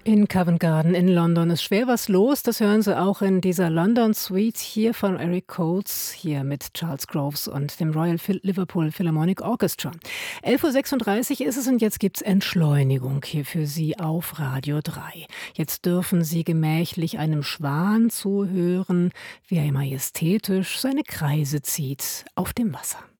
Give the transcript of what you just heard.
In Covent Garden in London ist schwer was los. Das hören Sie auch in dieser London Suite hier von Eric Coates, hier mit Charles Groves und dem Royal Liverpool Philharmonic Orchestra. 11:36 Uhr ist es und jetzt gibt's Entschleunigung hier für Sie auf Radio 3. Jetzt dürfen Sie gemächlich einem Schwan zuhören, wie er majestätisch seine Kreise zieht auf dem Wasser.